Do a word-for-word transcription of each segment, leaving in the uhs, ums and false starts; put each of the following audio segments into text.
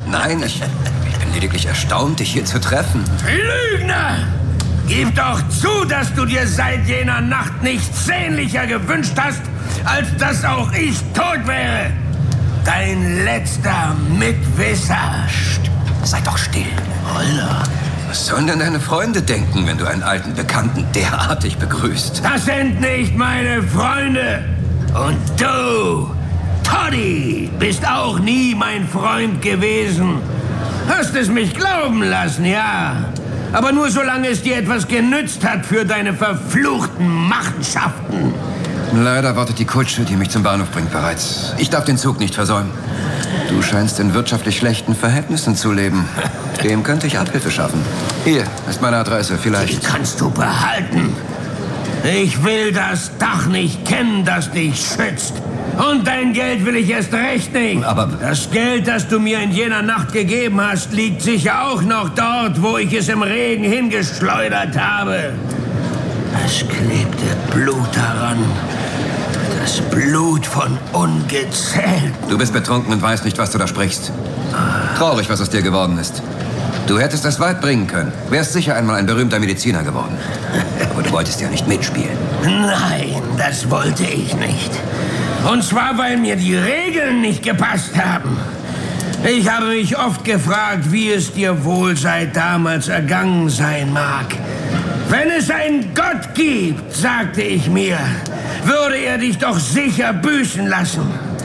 Nein, ich, ich bin lediglich erstaunt, dich hier zu treffen. Lügner! Gib doch zu, dass du dir seit jener Nacht nichts sehnlicher gewünscht hast, als dass auch ich tot wäre. Dein letzter Mitwisser. Psst, sei doch still. Holla. Was sollen denn deine Freunde denken, wenn du einen alten Bekannten derartig begrüßt? Das sind nicht meine Freunde. Und du, Toddy, bist auch nie mein Freund gewesen. Hast es mich glauben lassen, ja. Aber nur solange es dir etwas genützt hat für deine verfluchten Machenschaften. Leider wartet die Kutsche, die mich zum Bahnhof bringt, bereits. Ich darf den Zug nicht versäumen. Du scheinst in wirtschaftlich schlechten Verhältnissen zu leben. Dem könnte ich Abhilfe schaffen. Hier ist meine Adresse, vielleicht. Die kannst du behalten. Ich will das Dach nicht kennen, das dich schützt. Und dein Geld will ich erst recht nicht. Aber das Geld, das du mir in jener Nacht gegeben hast, liegt sicher auch noch dort, wo ich es im Regen hingeschleudert habe. Es klebte Blut daran. Das Blut von Ungezählten. Du bist betrunken und weißt nicht, was du da sprichst. Traurig, was aus dir geworden ist. Du hättest es weit bringen können. Wärst sicher einmal ein berühmter Mediziner geworden. Aber du wolltest ja nicht mitspielen. Nein, das wollte ich nicht. Und zwar, weil mir die Regeln nicht gepasst haben. Ich habe mich oft gefragt, wie es dir wohl seit damals ergangen sein mag. Wenn es einen Gott gibt, sagte ich mir, würde er dich doch sicher büßen lassen.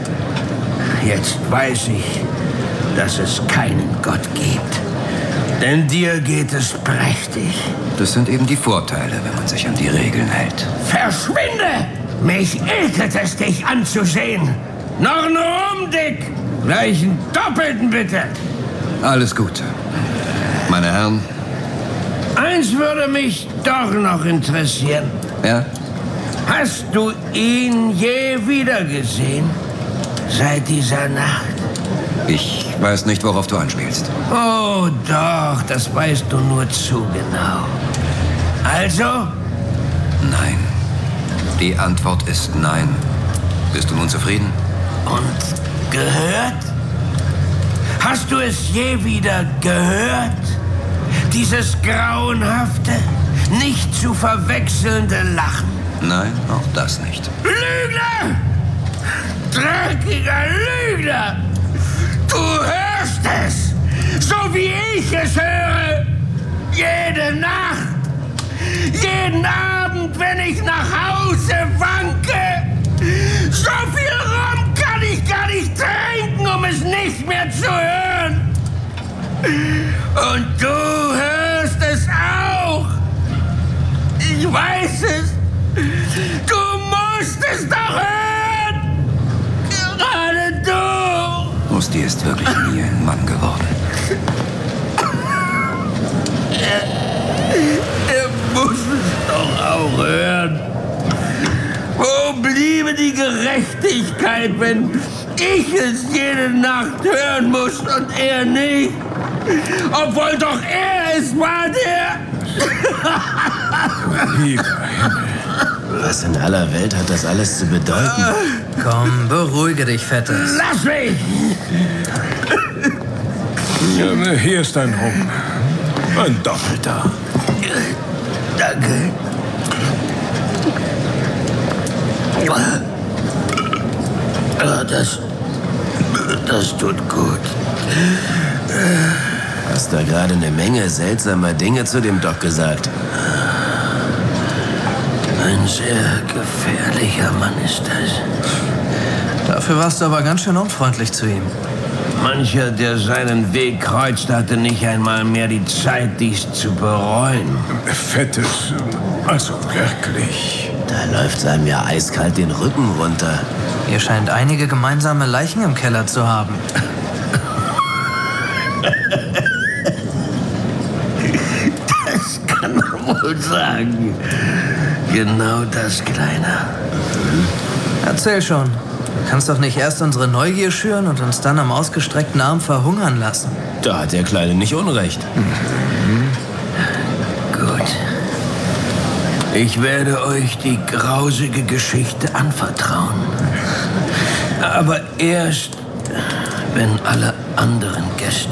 Jetzt weiß ich, dass es keinen Gott gibt. Denn dir geht es prächtig. Das sind eben die Vorteile, wenn man sich an die Regeln hält. Verschwinde! Mich ekelt es, dich anzusehen. Noch einen Rum, Dick. Gleich einen Doppelten, bitte. Alles Gute. Meine Herren. Eins würde mich doch noch interessieren. Ja? Hast du ihn je wiedergesehen? Seit dieser Nacht? Ich weiß nicht, worauf du anspielst. Oh doch, das weißt du nur zu genau. Also? Nein. Die Antwort ist nein. Bist du nun zufrieden? Und gehört? Hast du es je wieder gehört? Dieses grauenhafte, nicht zu verwechselnde Lachen. Nein, auch das nicht. Lügner! Dreckiger Lügner! Du hörst es, so wie ich es höre. Jede Nacht, jeden Abend, wenn ich nach Hause wanke. So viel Rum kann ich gar nicht trinken, um es nicht mehr zu hören. Und du hörst es auch. Ich weiß es. Du musst es doch hören. Gerade du. Musti ist wirklich nie ein Mann geworden. Er, er muss es doch auch hören. Wo bliebe die Gerechtigkeit, wenn ich es jede Nacht hören muss und er nicht? Obwohl doch er es war, der... Lieber Himmel. Was in aller Welt hat das alles zu bedeuten? Komm, beruhige dich, Fettes. Lass mich! Ja, hier ist ein Rum. Ein doppelter. Danke. Das... Das tut gut. Hast da gerade eine Menge seltsamer Dinge zu dem Doc gesagt. Ein sehr gefährlicher Mann ist das. Dafür warst du aber ganz schön unfreundlich zu ihm. Mancher, der seinen Weg kreuzt, hatte nicht einmal mehr die Zeit, dies zu bereuen. Fettes, also wirklich. Da läuft einem ja eiskalt den Rücken runter. Ihr scheint einige gemeinsame Leichen im Keller zu haben. Das kann man wohl sagen. Genau das, Kleiner. Erzähl schon. Du kannst doch nicht erst unsere Neugier schüren und uns dann am ausgestreckten Arm verhungern lassen. Da hat der Kleine nicht unrecht. Mhm. Gut. Ich werde euch die grausige Geschichte anvertrauen. Aber erst, wenn alle anderen Gäste